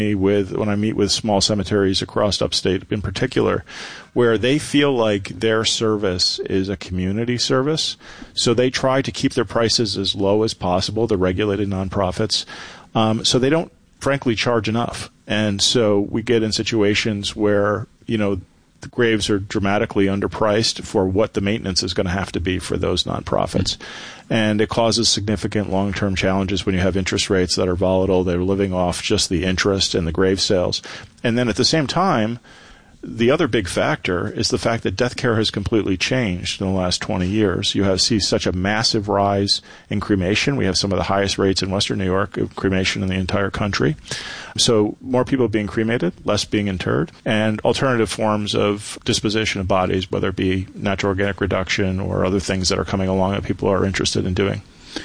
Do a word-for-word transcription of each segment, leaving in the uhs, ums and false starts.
with when I meet with small cemeteries across upstate in particular, where they feel like their service is a community service. So they try to keep their prices as low as possible, the regulated nonprofits. Um, so they don't, frankly, charge enough. And so we get in situations where, you know, the graves are dramatically underpriced for what the maintenance is going to have to be for those nonprofits. And it causes significant long-term challenges when you have interest rates that are volatile. They're living off just the interest and the grave sales. And then at the same time, the other big factor is the fact that death care has completely changed in the last twenty years. You have see such a massive rise in cremation. We have some of the highest rates in Western New York of cremation in the entire country. So more people being cremated, less being interred, and alternative forms of disposition of bodies, whether it be natural organic reduction or other things that are coming along that people are interested in doing.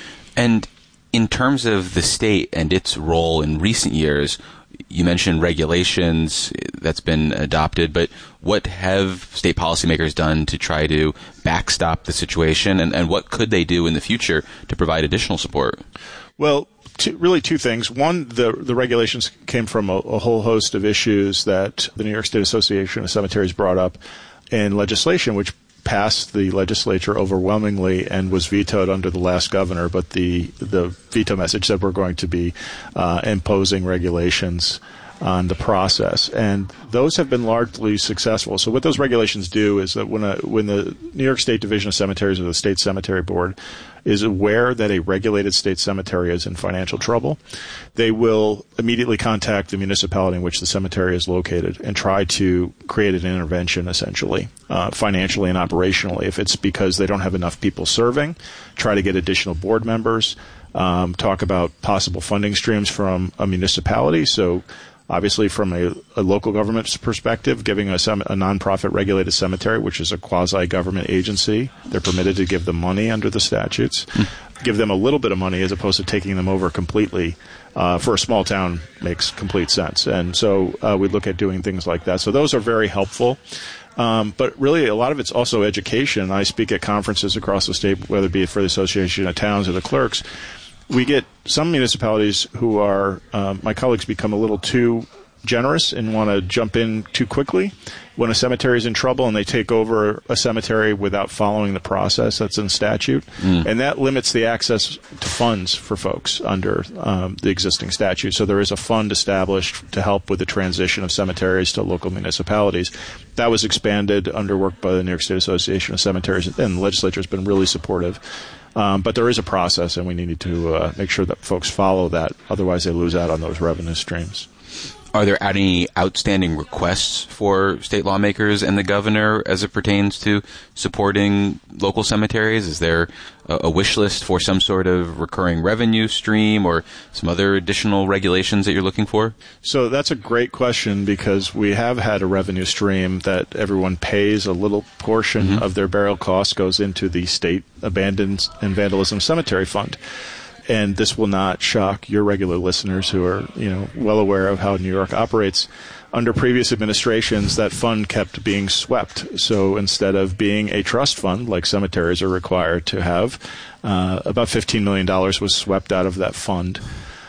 And in terms of the state and its role in recent years, you mentioned regulations that's been adopted, but what have state policymakers done to try to backstop the situation, and, and what could they do in the future to provide additional support? Well, two, really two things. One, the the regulations came from a, a whole host of issues that the New York State Association of Cemeteries brought up in legislation, which passed the legislature overwhelmingly and was vetoed under the last governor. But the the veto message said we're going to be uh, imposing regulations on the process, and those have been largely successful. So what those regulations do is that when a, when the New York State Division of Cemeteries or the State Cemetery Board is aware that a regulated state cemetery is in financial trouble, they will immediately contact the municipality in which the cemetery is located and try to create an intervention, essentially, uh, financially and operationally. If it's because they don't have enough people serving, try to get additional board members, um, talk about possible funding streams from a municipality. So obviously, from a, a local government's perspective, giving a, sem- a nonprofit regulated cemetery, which is a quasi-government agency, they're permitted to give them money under the statutes, mm. give them a little bit of money as opposed to taking them over completely. Uh, for a small town, makes complete sense. And so uh, we look at doing things like that. So those are very helpful. Um, but really, a lot of it's also education. I speak at conferences across the state, whether it be for the Association of Towns or the clerks. We get some municipalities who are, uh, my colleagues become a little too generous and want to jump in too quickly when a cemetery is in trouble, and they take over a cemetery without following the process that's in statute. Mm. And that limits the access to funds for folks under um, the existing statute. So there is a fund established to help with the transition of cemeteries to local municipalities. That was expanded under work by the New York State Association of Cemeteries, and the legislature has been really supportive. Um, but there is a process, and we need to uh, make sure that folks follow that. Otherwise, they lose out on those revenue streams. Are there any outstanding requests for state lawmakers and the governor as it pertains to supporting local cemeteries? Is there a, a wish list for some sort of recurring revenue stream or some other additional regulations that you're looking for? So that's a great question, because we have had a revenue stream that everyone pays a little portion mm-hmm. of their burial costs goes into the state abandoned and vandalism cemetery fund. And this will not shock your regular listeners who are, you know, well aware of how New York operates. Under previous administrations, that fund kept being swept. So instead of being a trust fund, like cemeteries are required to have, uh, about fifteen million dollars was swept out of that fund.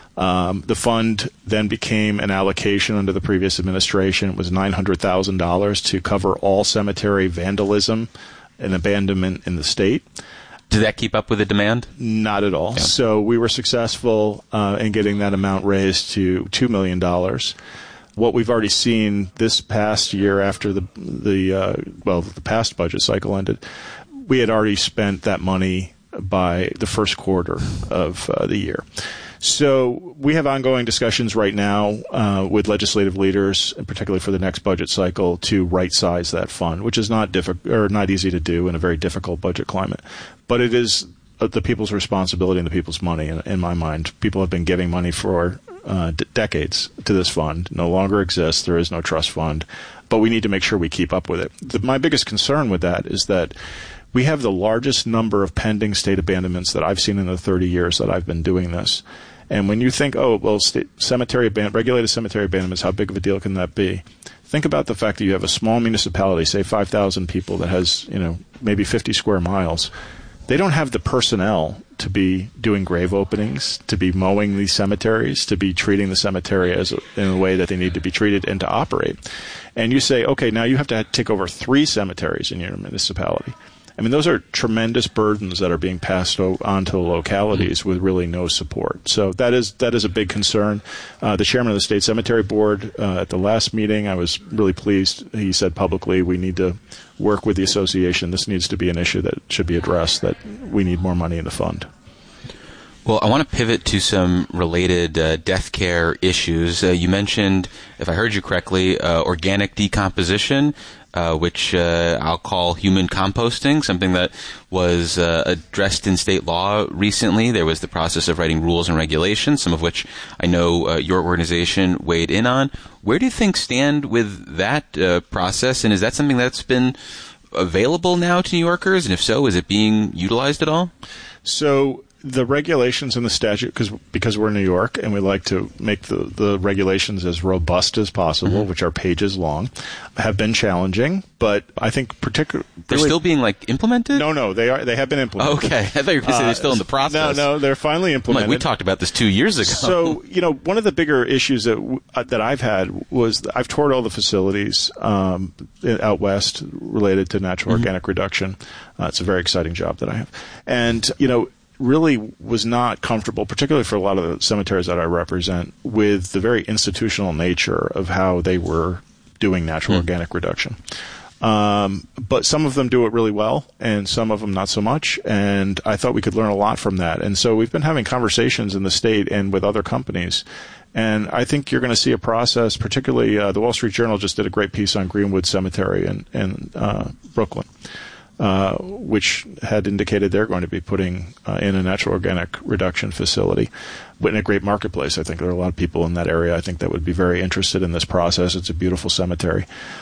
Um, the fund then became an allocation under the previous administration. It was nine hundred thousand dollars to cover all cemetery vandalism and abandonment in the state. Did that keep up with the demand? Not at all. Yeah. So we were successful uh, in getting that amount raised to two million dollars. What we've already seen this past year after the, the uh, well, the past budget cycle ended, we had already spent that money by the first quarter of uh, the year. So we have ongoing discussions right now uh, with legislative leaders, and particularly for the next budget cycle, to right-size that fund, which is not diffi- or not easy to do in a very difficult budget climate. But it is the people's responsibility and the people's money, in, in my mind. People have been giving money for uh, d- decades to this fund. No longer exists. There is no trust fund. But we need to make sure we keep up with it. The, my biggest concern with that is that we have the largest number of pending state abandonments that I've seen in the thirty years that I've been doing this. And when you think, oh, well, state, cemetery aban- regulated cemetery abandonments, how big of a deal can that be? Think about the fact that you have a small municipality, say five thousand people, that has, you know, maybe fifty square miles. They don't have the personnel to be doing grave openings, to be mowing these cemeteries, to be treating the cemetery as a, in a way that they need to be treated, and to operate. And you say, okay, now you have to take over three cemeteries in your municipality. I mean, those are tremendous burdens that are being passed o- on to the localities with really no support. So that is that is a big concern. Uh, the chairman of the State Cemetery Board, uh, at the last meeting, I was really pleased. He said publicly, we need to work with the association. This needs to be an issue that should be addressed, that we need more money in the fund. Well, I want to pivot to some related uh, death care issues. Uh, you mentioned, if I heard you correctly, uh, organic decomposition, uh, which uh, I'll call human composting, something that was uh, addressed in state law recently. There was the process of writing rules and regulations, some of which I know uh, your organization weighed in on. Where do you think stand with that uh, process, and is that something that's been available now to New Yorkers? And if so, is it being utilized at all? So the regulations in the statute, because because we're in New York and we like to make the, the regulations as robust as possible, mm-hmm. which are pages long, have been challenging. But I think particularly they're still being like implemented. No, no, they are. They have been implemented. Okay, I thought you were going to say they're still in the process. No, no, they're finally implemented. Like, we talked about this two years ago. So you know, one of the bigger issues that w- that I've had was I've toured all the facilities um, out west related to natural mm-hmm. organic reduction. Uh, it's a very exciting job that I have, and you know. really was not comfortable, particularly for a lot of the cemeteries that I represent, with the very institutional nature of how they were doing natural mm. organic reduction. Um, but some of them do it really well, and some of them not so much, and I thought we could learn a lot from that. And so we've been having conversations in the state and with other companies, and I think you're going to see a process, particularly uh, the Wall Street Journal just did a great piece on Greenwood Cemetery in, in uh, Brooklyn. Uh, which had indicated they're going to be putting uh, in a natural organic reduction facility in a great marketplace. I think there are a lot of people in that area, I think, that would be very interested in this process. It's a beautiful cemetery.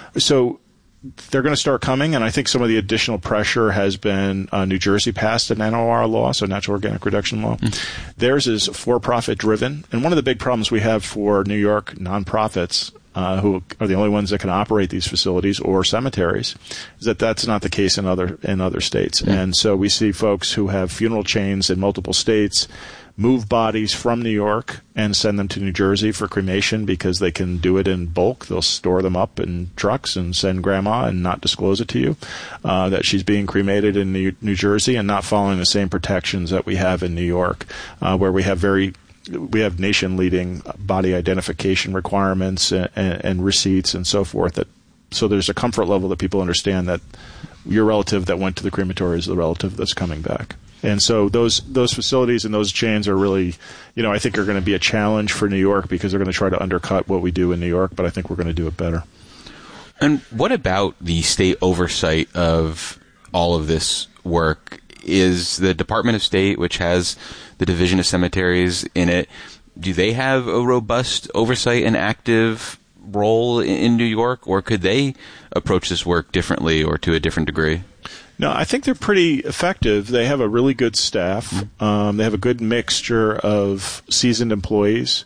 So they're going to start coming, and I think some of the additional pressure has been uh, New Jersey passed an N O R law, so natural organic reduction law. Mm-hmm. Theirs is for-profit driven, and one of the big problems we have for New York nonprofits Uh, who are the only ones that can operate these facilities or cemeteries, is that that's not the case in other in other states. Mm-hmm. And so we see folks who have funeral chains in multiple states move bodies from New York and send them to New Jersey for cremation because they can do it in bulk. They'll store them up in trucks and send grandma and not disclose it to you, uh, that she's being cremated in New, New Jersey, and not following the same protections that we have in New York, uh, where we have very We have nation-leading body identification requirements and, and, and receipts and so forth. That so there's a comfort level that people understand that your relative that went to the crematory is the relative that's coming back. And so those those facilities and those chains are really, you know, I think are going to be a challenge for New York because they're going to try to undercut what we do in New York. But I think we're going to do it better. And what about the state oversight of all of this work? Is the Department of State, which has the Division of Cemeteries in it, do they have a robust oversight and active role in New York, or could they approach this work differently or to a different degree? No, I think they're pretty effective. They have a really good staff. Mm-hmm. Um, they have a good mixture of seasoned employees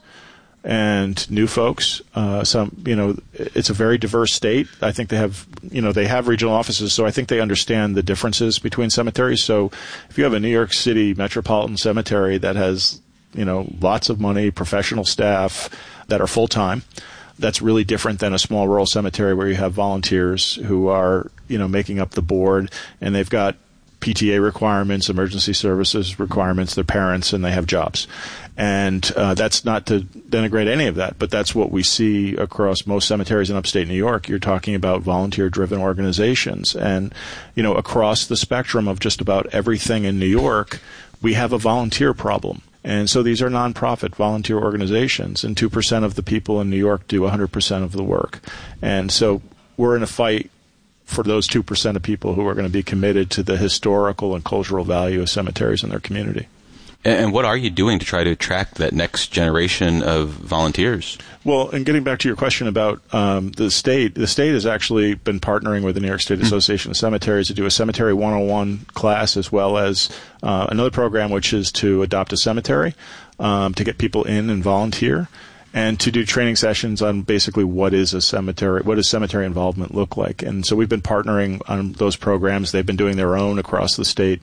and new folks. Uh, some, you know, it's a very diverse state. I think they have, you know, they have regional offices, so I think they understand the differences between cemeteries. So if you have a New York City metropolitan cemetery that has, you know, lots of money, professional staff that are full-time, that's really different than a small rural cemetery where you have volunteers who are, you know, making up the board, and they've got P T A requirements, emergency services requirements, their parents, and they have jobs. And uh, that's not to denigrate any of that, but that's what we see across most cemeteries in upstate New York. You're talking about volunteer-driven organizations. And, you know, across the spectrum of just about everything in New York, we have a volunteer problem. And so these are nonprofit volunteer organizations, and two percent of the people in New York do one hundred percent of the work. And so we're in a fight for those two percent of people who are going to be committed to the historical and cultural value of cemeteries in their community. And what are you doing to try to attract that next generation of volunteers? Well, and getting back to your question about um, the state, the state has actually been partnering with the New York State Association of Cemeteries to do a Cemetery one oh one class, as well as uh, another program which is to adopt a cemetery, um, to get people in and volunteer, and to do training sessions on basically what is a cemetery, what does cemetery involvement look like. And so we've been partnering on those programs. They've been doing their own across the state.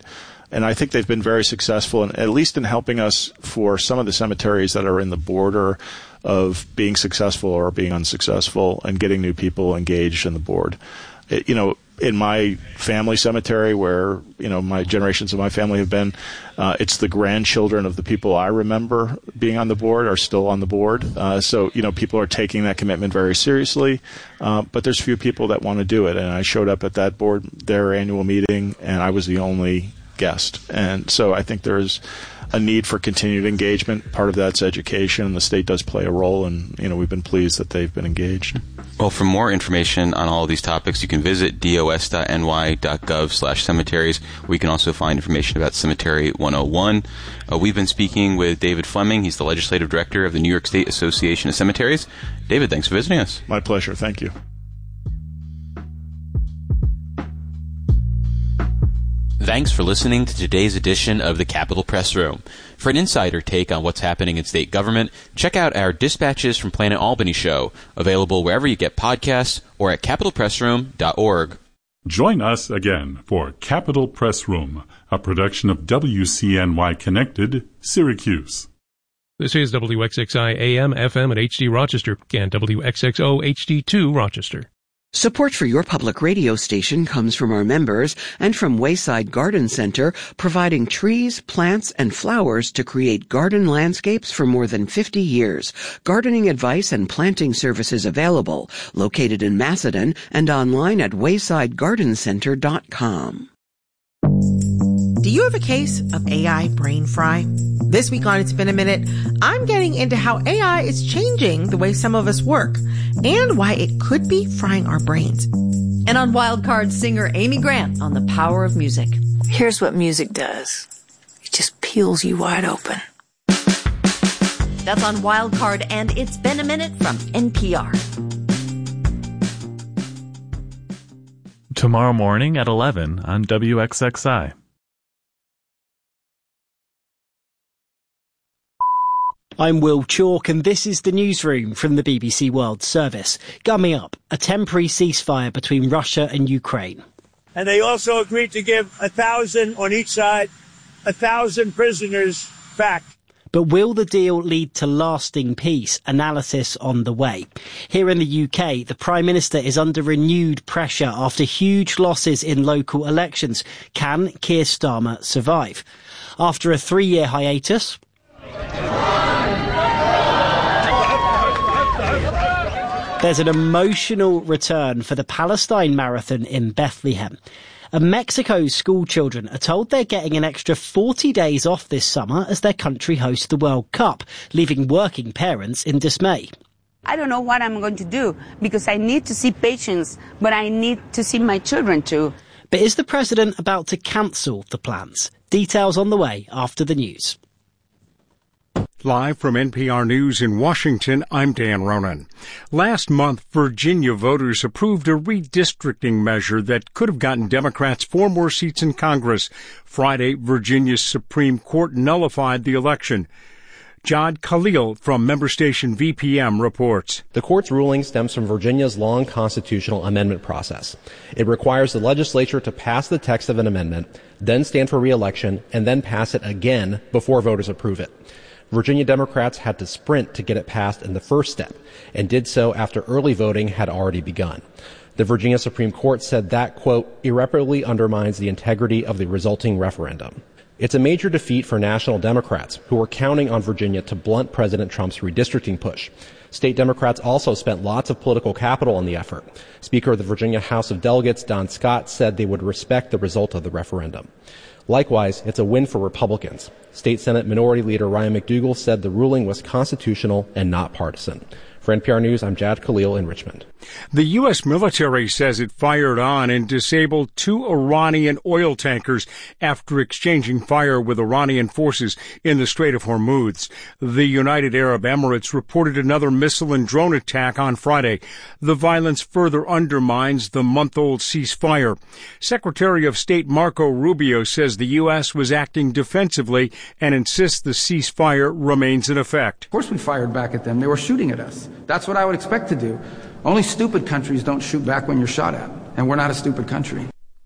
And I think they've been very successful, in, at least in helping us for some of the cemeteries that are in the border of being successful or being unsuccessful and getting new people engaged in the board. It, you know, in my family cemetery where, you know, my generations of my family have been, uh, it's the grandchildren of the people I remember being on the board are still on the board. Uh, so, you know, people are taking that commitment very seriously. Uh, but there's few people that want to do it. And I showed up at that board, their annual meeting, and I was the only guest. And so I think there's a need for continued engagement. Part of that's education, and the state does play a role, and you know we've been pleased that they've been engaged. Well, for more information on all of these topics, you can visit dos.ny.gov slash cemeteries. We can also find information about Cemetery one oh one. Uh, we've been speaking with David Fleming. He's the Legislative Director of the New York State Association of Cemeteries. David, thanks for visiting us. My pleasure. Thank you. Thanks for listening to today's edition of the Capitol Press Room. For an insider take on what's happening in state government, check out our Dispatches from Planet Albany show, available wherever you get podcasts or at capitol press room dot org. Join us again for Capitol Press Room, a production of W C N Y Connected, Syracuse. This is W X X I A M, F M at H D Rochester and W X X O H D two Rochester. Support for your public radio station comes from our members and from Wayside Garden Center, providing trees, plants, and flowers to create garden landscapes for more than fifty years. Gardening advice and planting services available, located in Macedon and online at wayside garden center dot com. Do you have a case of A I brain fry? This week on It's Been a Minute, I'm getting into how A I is changing the way some of us work and why it could be frying our brains. And on Wildcard, singer Amy Grant on the power of music. Here's what music does. It just peels you wide open. That's on Wildcard and It's Been a Minute from N P R. Tomorrow morning at eleven on W X X I. I'm Will Chalk, and this is the newsroom from the B B C World Service. Coming up, a temporary ceasefire between Russia and Ukraine. And they also agreed to give a thousand on each side, a thousand prisoners back. But will the deal lead to lasting peace? Analysis on the way. Here in the U K, the Prime Minister is under renewed pressure after huge losses in local elections. Can Keir Starmer survive? After a three-year hiatus, there's an emotional return for the Palestine Marathon in Bethlehem. And Mexico's school children are told they're getting an extra forty days off this summer as their country hosts the World Cup, leaving working parents in dismay. I don't know what I'm going to do because I need to see patients, but I need to see my children too. But is the president about to cancel the plans? Details on the way after the news. Live from N P R News in Washington, I'm Dan Ronan. Last month, Virginia voters approved a redistricting measure that could have gotten Democrats four more seats in Congress. Friday, Virginia's Supreme Court nullified the election. Jad Khalil from member station V P M reports. The court's ruling stems from Virginia's long constitutional amendment process. It requires the legislature to pass the text of an amendment, then stand for re-election, and then pass it again before voters approve it. Virginia Democrats had to sprint to get it passed in the first step, and did so after early voting had already begun. The Virginia Supreme Court said that, quote, irreparably undermines the integrity of the resulting referendum. It's a major defeat for national Democrats, who were counting on Virginia to blunt President Trump's redistricting push. State Democrats also spent lots of political capital on the effort. Speaker of the Virginia House of Delegates, Don Scott, said they would respect the result of the referendum. Likewise, it's a win for Republicans. State Senate Minority Leader Ryan McDougal said the ruling was constitutional and not partisan. For N P R News, I'm Jad Khalil in Richmond. The U S military says it fired on and disabled two Iranian oil tankers after exchanging fire with Iranian forces in the Strait of Hormuz. The United Arab Emirates reported another missile and drone attack on Friday. The violence further undermines the month-old ceasefire. Secretary of State Marco Rubio says the U S was acting defensively and insists the ceasefire remains in effect. Of course we fired back at them. They were shooting at us. That's what I would expect to do. Only stupid countries don't shoot back when you're shot at, and we're not a stupid country.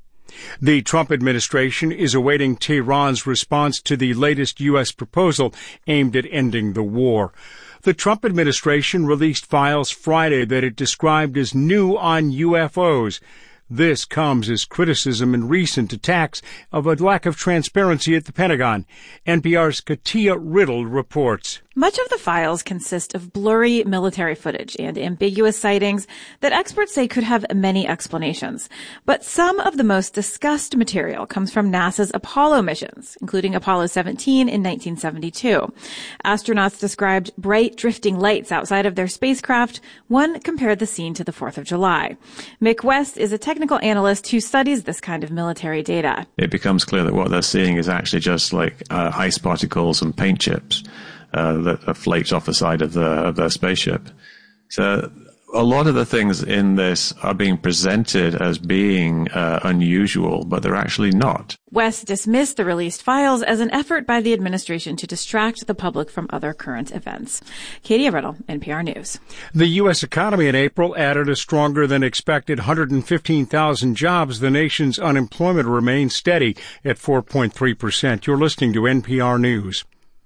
The Trump administration is awaiting Tehran's response to the latest U S proposal aimed at ending the war. The Trump administration released files Friday that it described as new on U F Os. This comes as criticism in recent attacks of a lack of transparency at the Pentagon. N P R's Katia Riddle reports. Much of the files consist of blurry military footage and ambiguous sightings that experts say could have many explanations. But some of the most discussed material comes from NASA's Apollo missions, including Apollo seventeen in nineteen seventy-two. Astronauts described bright drifting lights outside of their spacecraft. One compared the scene to the fourth of July. Mick West is a technical analyst who studies this kind of military data. It becomes clear that what they're seeing is actually just like uh, ice particles and paint chips uh, that are flaked off the side of, the, of their spaceship. So a lot of the things in this are being presented as being uh, unusual, but they're actually not. West dismissed the released files as an effort by the administration to distract the public from other current events. Katie Riddle, N P R News. The U S economy in April added a stronger than expected one hundred fifteen thousand jobs. The nation's unemployment remains steady at four point three percent. You're listening to N P R News.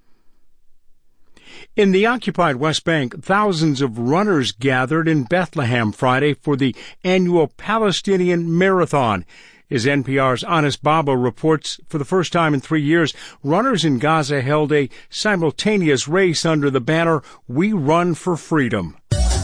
In the occupied West Bank, thousands of runners gathered in Bethlehem Friday for the annual Palestinian Marathon. As N P R's Anis Baba reports, for the first time in three years, runners in Gaza held a simultaneous race under the banner, "We Run for Freedom."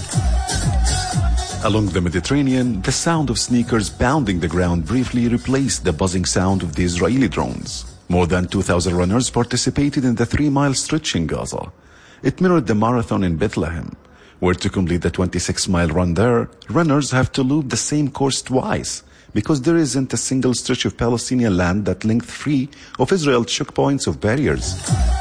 Along the Mediterranean, the sound of sneakers pounding the ground briefly replaced the buzzing sound of the Israeli drones. More than two thousand runners participated in the three-mile stretch in Gaza. It mirrored the marathon in Bethlehem, where to complete the twenty-six mile run there, runners have to loop the same course twice, because there isn't a single stretch of Palestinian land that linked free of Israel's choke points of barriers.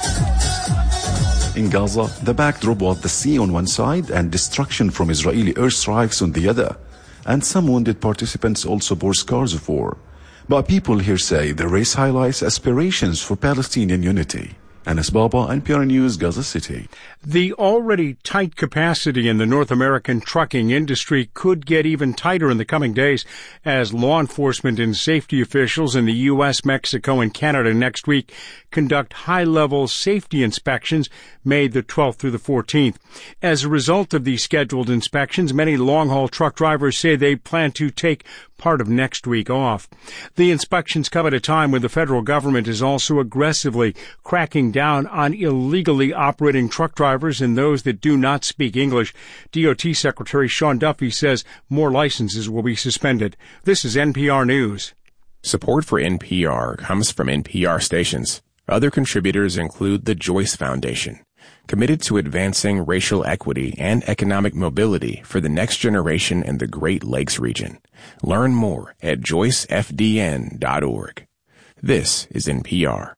In Gaza, the backdrop was the sea on one side and destruction from Israeli airstrikes on the other, and some wounded participants also bore scars of war. But people here say the race highlights aspirations for Palestinian unity. Anis Baba, N P R News, Gaza City. The already tight capacity in the North American trucking industry could get even tighter in the coming days as law enforcement and safety officials in the U S, Mexico, and Canada next week conduct high-level safety inspections May the twelfth through the fourteenth. As a result of these scheduled inspections, many long-haul truck drivers say they plan to take part of next week off. The inspections come at a time when the federal government is also aggressively cracking down on illegally operating truck drivers and those that do not speak English. D O T Secretary Sean Duffy says more licenses will be suspended. This is N P R News. Support for N P R comes from N P R stations. Other contributors include the Joyce Foundation, committed to advancing racial equity and economic mobility for the next generation in the Great Lakes region. Learn more at joyce f d n dot org. This is N P R.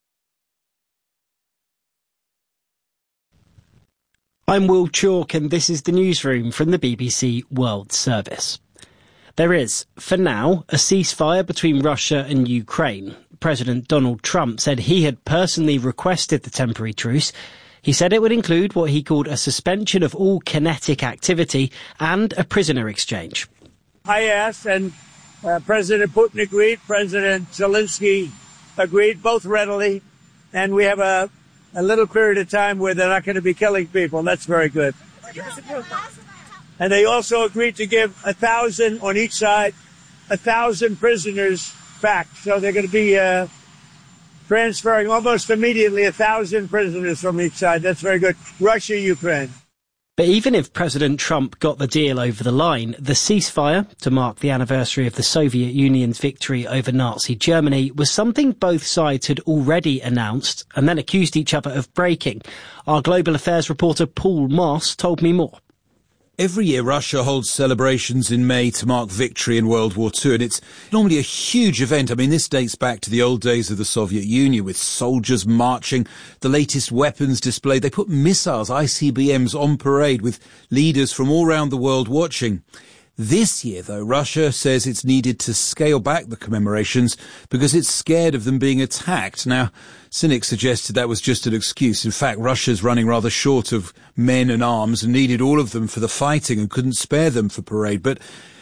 I'm Will Chalk, and this is the newsroom from the B B C World Service. There is, for now, a ceasefire between Russia and Ukraine. President Donald Trump said he had personally requested the temporary truce. He said it would include what he called a suspension of all kinetic activity and a prisoner exchange. I asked, and uh, President Putin agreed, President Zelensky agreed, both readily, and we have a, a little period of time where they're not going to be killing people. That's very good. And they also agreed to give a thousand on each side, a thousand prisoners back. So they're going to be uh, transferring almost immediately a thousand prisoners from each side. That's very good. Russia, Ukraine. But even if President Trump got the deal over the line, the ceasefire, to mark the anniversary of the Soviet Union's victory over Nazi Germany, was something both sides had already announced and then accused each other of breaking. Our global affairs reporter Paul Moss told me more. Every year Russia holds celebrations in May to mark victory in World War Two, and it's normally a huge event. I mean, this dates back to the old days of the Soviet Union, with soldiers marching, the latest weapons displayed. They put missiles, I C B Ms, on parade with leaders from all around the world watching. This year, though, Russia says it's needed to scale back the commemorations because it's scared of them being attacked. Now, cynics suggested that was just an excuse. In fact, Russia's running rather short of men and arms and needed all of them for the fighting and couldn't spare them for parade. But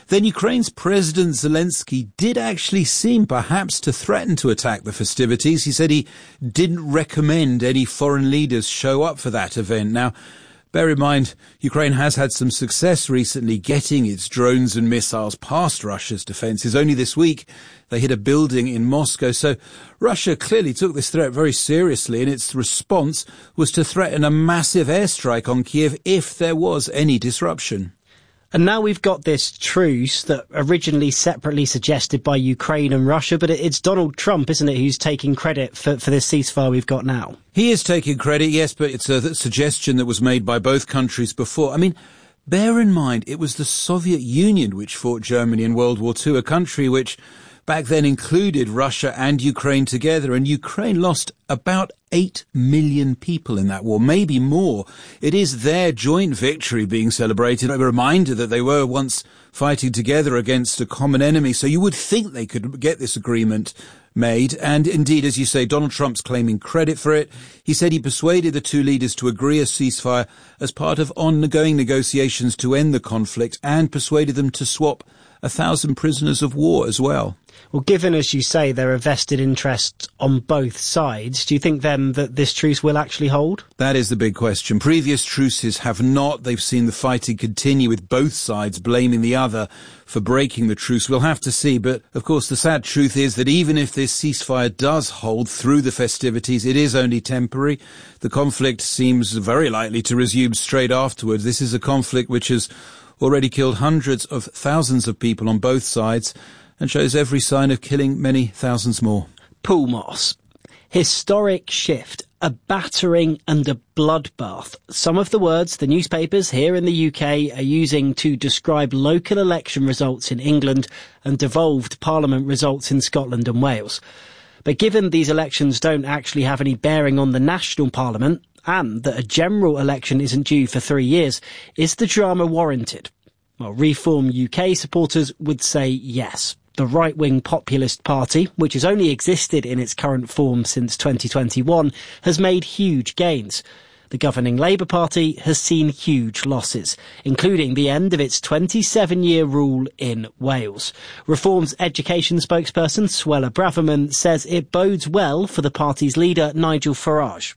then Ukraine's President Zelensky did actually seem perhaps to threaten to attack the festivities. He said he didn't recommend any foreign leaders show up for that event. Now, bear in mind, Ukraine has had some success recently getting its drones and missiles past Russia's defences. Only this week, they hit a building in Moscow. So Russia clearly took this threat very seriously, and its response was to threaten a massive airstrike on Kiev if there was any disruption. And now we've got this truce that originally separately suggested by Ukraine and Russia, but it's Donald Trump, isn't it, who's taking credit for, for this ceasefire we've got now? He is taking credit, yes, but it's a suggestion that was made by both countries before. I mean, bear in mind, it was the Soviet Union which fought Germany in World War Two, a country which back then included Russia and Ukraine together, and Ukraine lost about eight million people in that war, maybe more. It is their joint victory being celebrated, a reminder that they were once fighting together against a common enemy. So you would think they could get this agreement made, and indeed, as you say, Donald Trump's claiming credit for it. He said he persuaded the two leaders to agree a ceasefire as part of ongoing negotiations to end the conflict, and persuaded them to swap a thousand prisoners of war as well. Well, given, as you say, there are vested interests on both sides, do you think then that this truce will actually hold? That is the big question. Previous truces have not. They've seen the fighting continue with both sides blaming the other for breaking the truce. We'll have to see. But, of course, the sad truth is that even if this ceasefire does hold through the festivities, it is only temporary. The conflict seems very likely to resume straight afterwards. This is a conflict which has already killed hundreds of thousands of people on both sides, and shows every sign of killing many thousands more. Paul Moss. Historic shift, a battering and a bloodbath. Some of the words the newspapers here in the U K are using to describe local election results in England and devolved parliament results in Scotland and Wales. But given these elections don't actually have any bearing on the national parliament, and that a general election isn't due for three years, is the drama warranted? Well, Reform U K supporters would say yes. The right-wing populist party, which has only existed in its current form since twenty twenty-one, has made huge gains. The governing Labour Party has seen huge losses, including the end of its twenty-seven-year rule in Wales. Reform's education spokesperson, Suella Braverman, says it bodes well for the party's leader, Nigel Farage.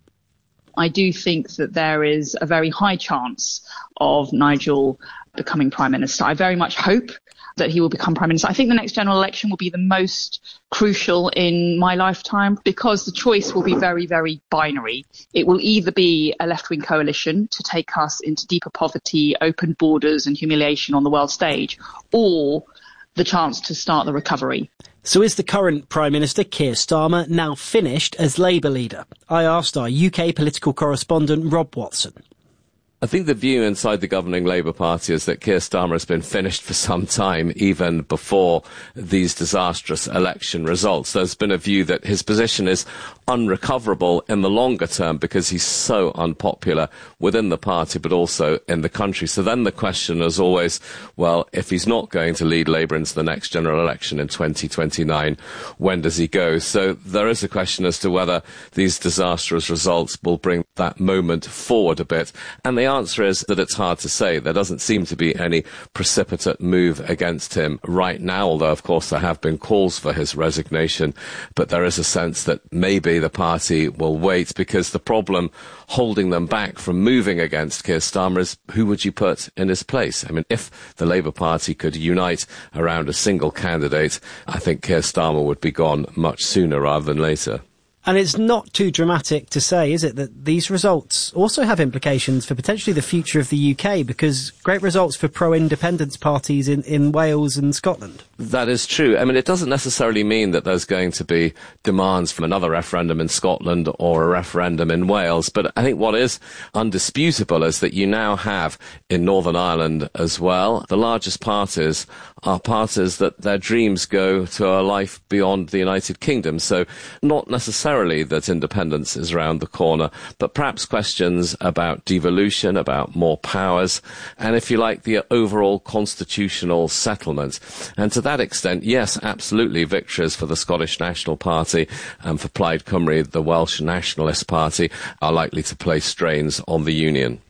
I do think that there is a very high chance of Nigel becoming Prime Minister. I very much hope that he will become Prime Minister. I think the next general election will be the most crucial in my lifetime because the choice will be very, very binary. It will either be a left-wing coalition to take us into deeper poverty, open borders and humiliation on the world stage, or the chance to start the recovery. So is the current Prime Minister, Keir Starmer, now finished as Labour leader? I asked our U K political correspondent, Rob Watson. I think the view inside the governing Labour Party is that Keir Starmer has been finished for some time, even before these disastrous election results. There's been a view that his position is unrecoverable in the longer term because he's so unpopular within the party, but also in the country. So then the question is always, well, if he's not going to lead Labour into the next general election in twenty twenty-nine, when does he go? So there is a question as to whether these disastrous results will bring that moment forward a bit. And the answer is that it's hard to say. There doesn't seem to be any precipitate move against him right now, although, of course, there have been calls for his resignation. But there is a sense that maybe the party will wait, because the problem holding them back from moving against Keir Starmer is who would you put in his place? I mean, if the Labour Party could unite around a single candidate, I think Keir Starmer would be gone much sooner rather than later. And it's not too dramatic to say, is it, that these results also have implications for potentially the future of the U K, because great results for pro-independence parties in, in Wales and Scotland. That is true. I mean, it doesn't necessarily mean that there's going to be demands from another referendum in Scotland or a referendum in Wales. But I think what is undisputable is that you now have in Northern Ireland as well, the largest parties are parties that their dreams go to a life beyond the United Kingdom. So not necessarily that independence is around the corner, but perhaps questions about devolution, about more powers, and if you like, the overall constitutional settlement. And to that extent, yes, absolutely, victories for the Scottish National Party and for Plaid Cymru, the Welsh Nationalist Party, are likely to place strains on the Union.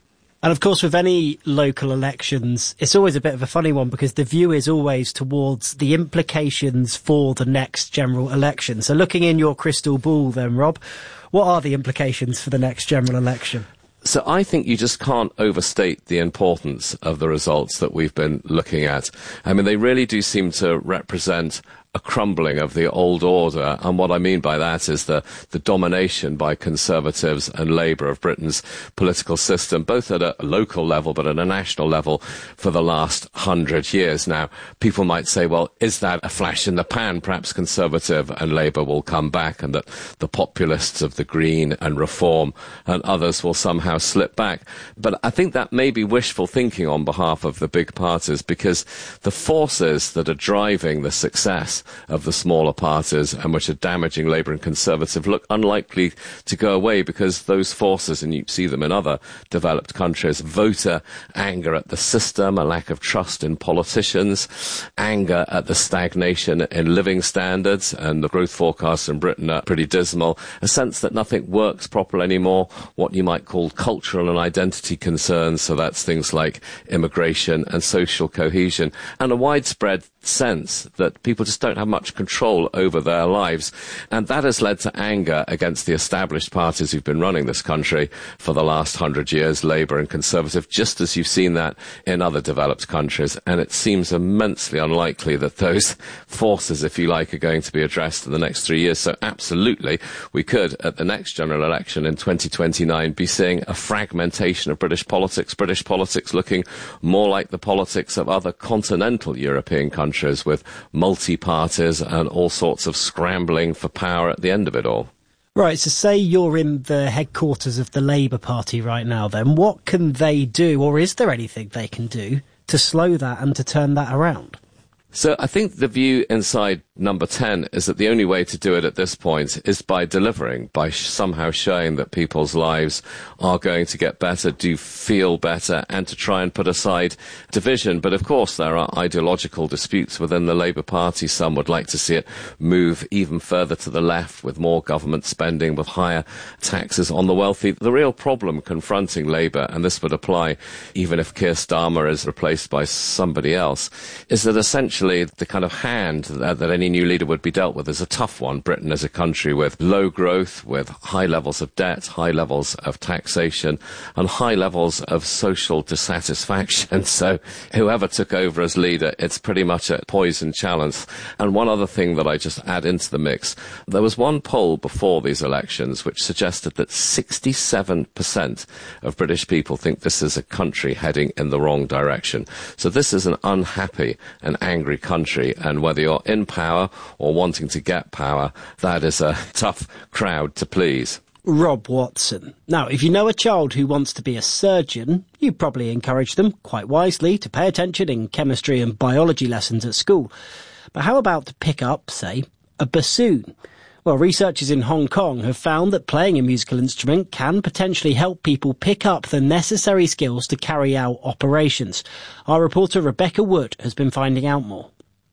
And of course, with any local elections, it's always a bit of a funny one because the view is always towards the implications for the next general election. So looking in your crystal ball then, Rob, what are the implications for the next general election? So I think you just can't overstate the importance of the results that we've been looking at. I mean, they really do seem to represent a crumbling of the old order, and what I mean by that is the, the domination by Conservatives and Labour of Britain's political system, both at a local level but at a national level for the last hundred years. Now, people might say, well, is that a flash in the pan? Perhaps Conservative and Labour will come back and that the populists of the Green and Reform and others will somehow slip back. But I think that may be wishful thinking on behalf of the big parties, because the forces that are driving the success of the smaller parties and which are damaging Labour and Conservative look unlikely to go away, because those forces, and you see them in other developed countries, voter anger at the system, a lack of trust in politicians, anger at the stagnation in living standards, and the growth forecasts in Britain are pretty dismal, a sense that nothing works properly anymore, what you might call cultural and identity concerns, so that's things like immigration and social cohesion, and a widespread sense that people just don't have much control over their lives. And that has led to anger against the established parties who've been running this country for the last hundred years, Labour and Conservative, just as you've seen that in other developed countries. And it seems immensely unlikely that those forces, if you like, are going to be addressed in the next three years. So absolutely, we could, at the next general election in twenty twenty-nine, be seeing a fragmentation of British politics, British politics looking more like the politics of other continental European countries, with multi-parties and all sorts of scrambling for power at the end of it all. Right, so say you're in the headquarters of the Labour Party right now, then what can they do, or is there anything they can do to slow that and to turn that around? So I think the view inside Number ten is that the only way to do it at this point is by delivering, by sh- somehow showing that people's lives are going to get better, do feel better, and to try and put aside division. But of course there are ideological disputes within the Labour Party. Some would like to see it move even further to the left, with more government spending, with higher taxes on the wealthy. The real problem confronting Labour, and this would apply even if Keir Starmer is replaced by somebody else, is that essentially the kind of hand that, that any new leader would be dealt with is a tough one. Britain is a country with low growth, with high levels of debt, high levels of taxation, and high levels of social dissatisfaction. So whoever took over as leader, it's pretty much a poison challenge. And one other thing that I just add into the mix, there was one poll before these elections which suggested that sixty-seven percent of British people think this is a country heading in the wrong direction. So this is an unhappy and angry country, and whether you're in power or wanting to get power, that is a tough crowd to please. Rob Watson. Now, if you know a child who wants to be a surgeon, you probably encourage them, quite wisely, to pay attention in chemistry and biology lessons at school. But how about to pick up, say, a bassoon? Well, researchers in Hong Kong have found that playing a musical instrument can potentially help people pick up the necessary skills to carry out operations. Our reporter Rebecca Wood has been finding out more.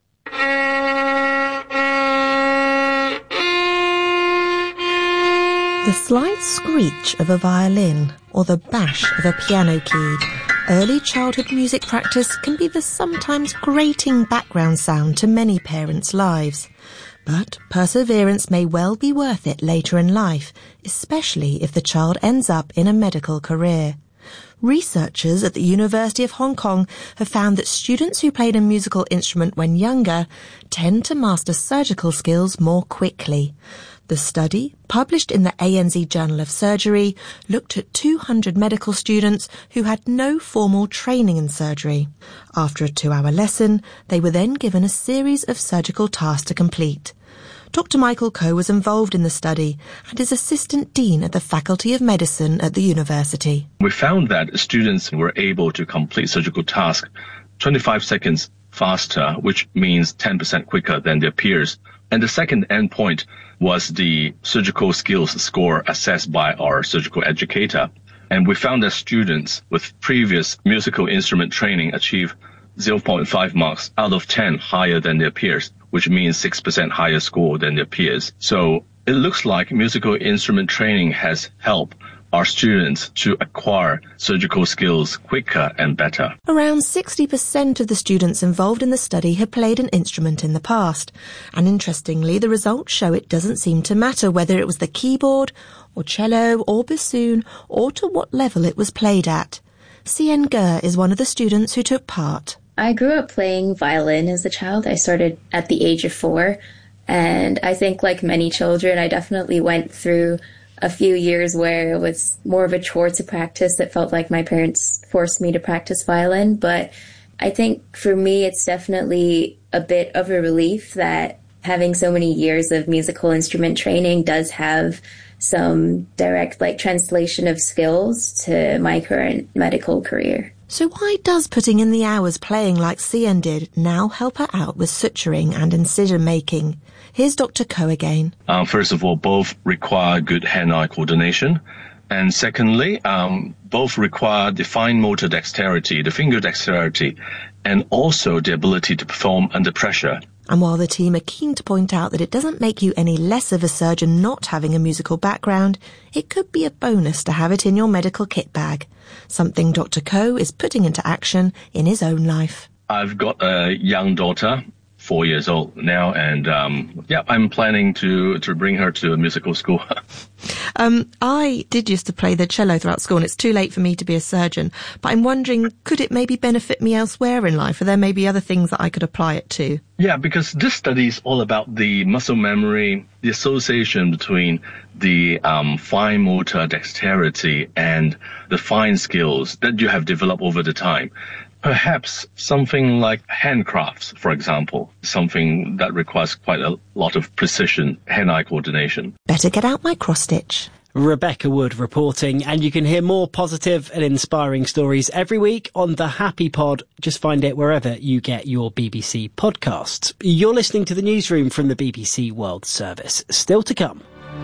The slight screech of a violin or the bash of a piano key. Early childhood music practice can be the sometimes grating background sound to many parents' lives. But perseverance may well be worth it later in life, especially if the child ends up in a medical career. Researchers at the University of Hong Kong have found that students who played a musical instrument when younger tend to master surgical skills more quickly. The study, published in the A N Z Journal of Surgery, looked at two hundred medical students who had no formal training in surgery. After a two-hour lesson, they were then given a series of surgical tasks to complete. Doctor Michael Coe was involved in the study and is Assistant Dean at the Faculty of Medicine at the university. We found that students were able to complete surgical tasks twenty-five seconds faster, which means ten percent quicker than their peers. And the second endpoint was the surgical skills score assessed by our surgical educator. And we found that students with previous musical instrument training achieve zero point five marks out of ten higher than their peers, which means six percent higher score than their peers. So it looks like musical instrument training has helped our students to acquire surgical skills quicker and better. Around sixty percent of the students involved in the study had played an instrument in the past. And interestingly, the results show it doesn't seem to matter whether it was the keyboard or cello or bassoon or to what level it was played at. Sien Ge is one of the students who took part. I grew up playing violin as a child. I started at the age of four. And I think, like many children, I definitely went through a few years where it was more of a chore to practice. It felt like my parents forced me to practice violin. But I think for me, it's definitely a bit of a relief that having so many years of musical instrument training does have some direct, like, translation of skills to my current medical career. So why does putting in the hours playing like Sien did now help her out with suturing and incision making? Here's Doctor Ko again. Um, first of all, both require good hand-eye coordination. And secondly, um, both require the fine motor dexterity, the finger dexterity, and also the ability to perform under pressure. And while the team are keen to point out that it doesn't make you any less of a surgeon not having a musical background, it could be a bonus to have it in your medical kit bag, something Doctor Ko is putting into action in his own life. I've got a young daughter, four years old now, and um, yeah, I'm planning to, to bring her to a musical school. um, I did used to play the cello throughout school, and it's too late for me to be a surgeon, but I'm wondering, could it maybe benefit me elsewhere in life? Are there maybe other things that I could apply it to? Yeah, because this study is all about the muscle memory, the association between the um, fine motor dexterity and the fine skills that you have developed over the time. Perhaps something like handcrafts, for example, something that requires quite a lot of precision, hand-eye coordination. Better get out my cross-stitch. Rebecca Wood reporting, and you can hear more positive and inspiring stories every week on The Happy Pod. Just find it wherever you get your B B C podcasts. You're listening to the newsroom from the B B C World Service. Still to come.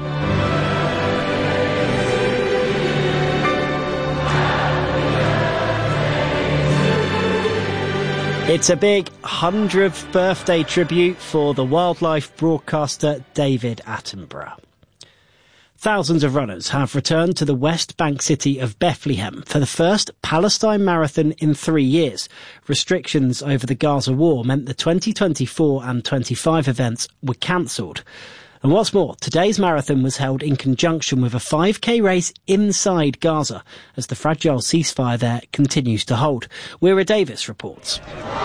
It's a big hundredth birthday tribute for the wildlife broadcaster David Attenborough. Thousands of runners have returned to the West Bank city of Bethlehem for the first Palestine Marathon in three years. Restrictions over the Gaza war meant the twenty twenty-four and twenty-five events were cancelled. And what's more, today's marathon was held in conjunction with a five K race inside Gaza, as the fragile ceasefire there continues to hold. Weira Davis reports.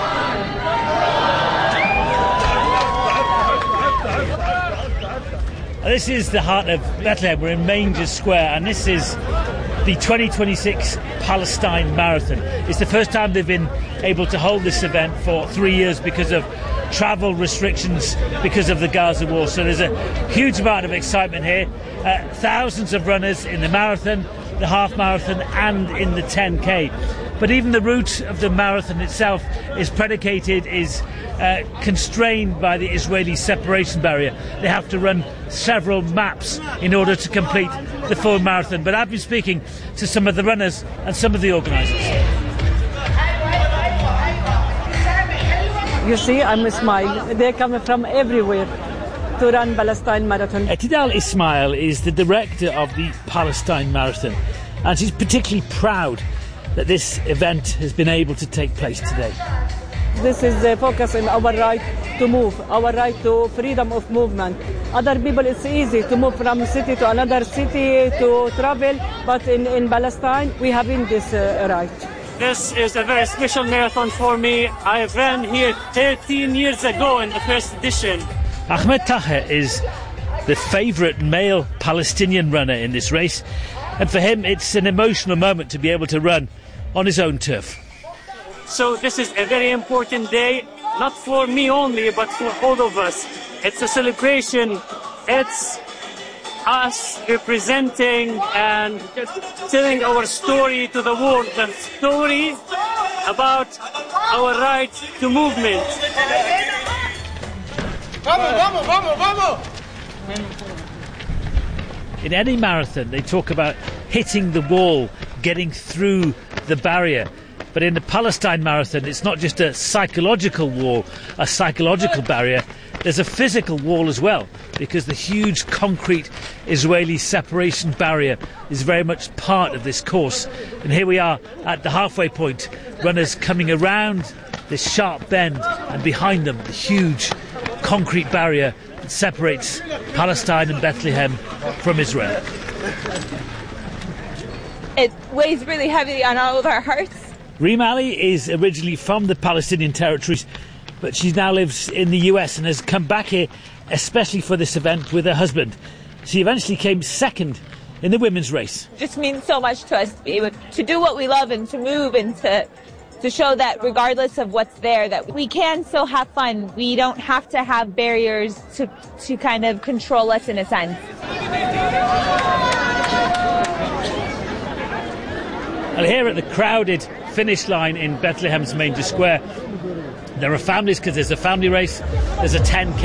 This is the heart of Bethlehem. We're in Manger Square, and this is the twenty twenty-six Palestine Marathon. It's the first time they've been able to hold this event for three years because of travel restrictions because of the Gaza war. So there's a huge amount of excitement here. Uh, thousands of runners in the marathon, the half marathon, and in the ten K. But even the route of the marathon itself is predicated, is uh, constrained by the Israeli separation barrier. They have to run several maps in order to complete the full marathon. But I've been speaking to some of the runners and some of the organisers. You see, I'm Ismail. They're coming from everywhere to run Palestine Marathon. Tidal Ismail is the director of the Palestine Marathon, and she's particularly proud that this event has been able to take place today. This is the focus on our right to move, our right to freedom of movement. Other people, it's easy to move from city to another city to travel, but in, in Palestine, we haven't this uh, right. This is a very special marathon for me. I ran here thirteen years ago in the first edition. Ahmed Taher is the favourite male Palestinian runner in this race, and for him it's an emotional moment to be able to run on his own turf. So this is a very important day, not for me only, but for all of us. It's a celebration. It's us representing and telling our story to the world, the story about our right to movement. Vamos, vamos, vamos, vamos! In any marathon, they talk about hitting the wall, getting through the barrier. But in the Palestine Marathon, it's not just a psychological wall, a psychological barrier. there's a physical wall as well, because the huge concrete Israeli separation barrier is very much part of this course. And here we are at the halfway point, runners coming around this sharp bend, and behind them the huge concrete barrier that separates Palestine and Bethlehem from Israel. It weighs really heavily on all of our hearts. Reem Ali is originally from the Palestinian territories, but she now lives in the U S and has come back here especially for this event with her husband. She eventually came second in the women's race. It just means so much to us to be able to do what we love and to move and to to show that regardless of what's there, that we can still have fun. We don't have to have barriers to, to kind of control us in a sense. Well, here at the crowded finish line in Bethlehem's Manger Square, there are families, because there's a family race, there's a ten K